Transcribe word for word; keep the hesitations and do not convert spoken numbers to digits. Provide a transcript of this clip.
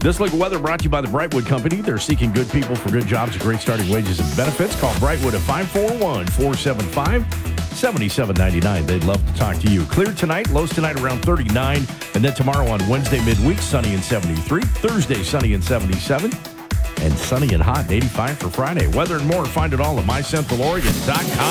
This look at weather brought to you by the Brightwood Company. They're seeking good people for good jobs at great starting wages and benefits. Call Brightwood at five four one, four seven five, seven seven nine nine. They'd love to talk to you. Clear tonight, lows tonight around thirty-nine. And then tomorrow on Wednesday midweek, sunny and seventy-three. Thursday, sunny and seventy-seven. And sunny and hot, eighty-five for Friday. Weather and more, find it all at my central oregon dot com.